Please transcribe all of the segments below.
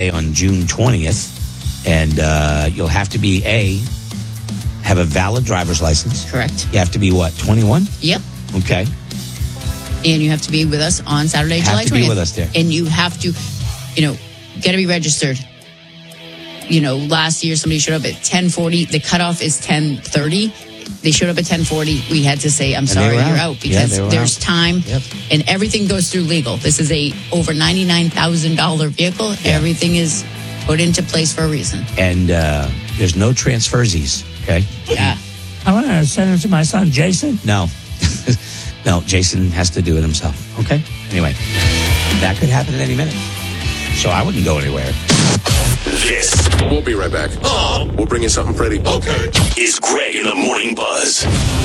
birthday on June 20th, and you'll have to be have a valid driver's license. Correct. You have to be what, 21? Yep. Okay. And you have to be with us on Saturday, July 20th. Have to be with us there. And you have to, got to be registered. Last year somebody showed up at 10:40. The cutoff is 10:30. They showed up at 10:40. We had to say, I'm sorry, you're out, because there's time, and everything goes through legal. This is a over $99,000 vehicle. Yeah. Everything is put into place for a reason. And there's no transfersees, okay? Yeah. I want to send it to my son, Jason. No. No, Jason has to do it himself, okay? Anyway, that could happen at any minute. So I wouldn't go anywhere. This. We'll be right back. We'll bring you something pretty. Okay. Is Greg in the Morning Buzz.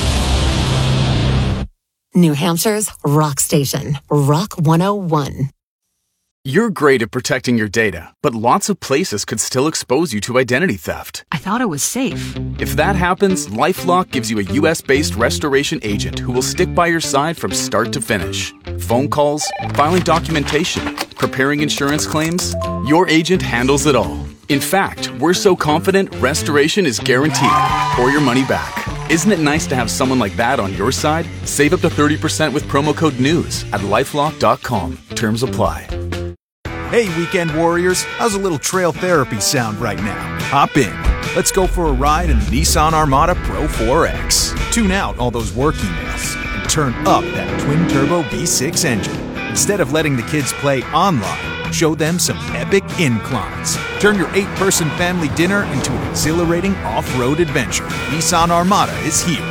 New Hampshire's rock station, Rock 101. You're great at protecting your data, but lots of places could still expose you to identity theft. I thought it was safe. If that happens, LifeLock gives you a U.S.-based restoration agent who will stick by your side from start to finish. Phone calls, filing documentation, preparing insurance claims, your agent handles it all. In fact, we're so confident restoration is guaranteed or your money back. Isn't it nice to have someone like that on your side? Save up to 30% with promo code NEWS at LifeLock.com. Terms apply. Hey, weekend warriors, how's a little trail therapy sound right now? Hop in. Let's go for a ride in the Nissan Armada Pro 4X. Tune out all those work emails and turn up that twin-turbo V6 engine. Instead of letting the kids play online, show them some epic inclines. Turn your 8-person family dinner into an exhilarating off-road adventure. Nissan Armada is here.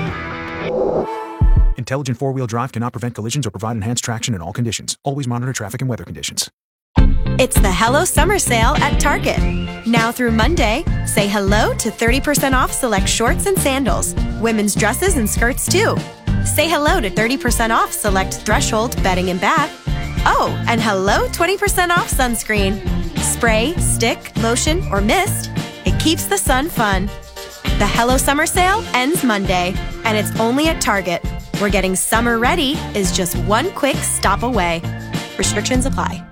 Intelligent four-wheel drive cannot prevent collisions or provide enhanced traction in all conditions. Always monitor traffic and weather conditions. It's the Hello Summer Sale at Target. Now through Monday, say hello to 30% off select shorts and sandals, women's dresses and skirts too. Say hello to 30% off select Threshold bedding and bath. Oh, and hello 20% off sunscreen. Spray, stick, lotion, or mist. It keeps the sun fun. The Hello Summer Sale ends Monday, and it's only at Target, where getting summer ready is just one quick stop away. Restrictions apply.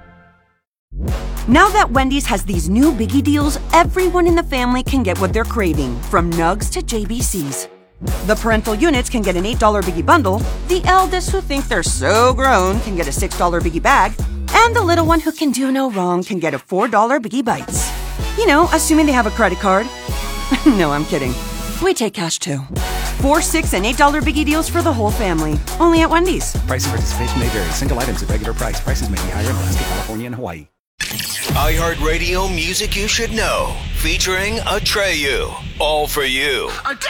Now that Wendy's has these new biggie deals, everyone in the family can get what they're craving, from nugs to JBCs. The parental units can get an $8 biggie bundle, the eldest who think they're so grown can get a $6 biggie bag, and the little one who can do no wrong can get a $4 biggie bites. Assuming they have a credit card. No, I'm kidding. We take cash too. 4, $6, and $8 biggie deals for the whole family. Only at Wendy's. Price and participation may vary. Single items at regular price. Prices may be higher in Alaska, California, and Hawaii. iHeartRadio Music You Should Know, featuring Atreyu. All for you. Atreyu!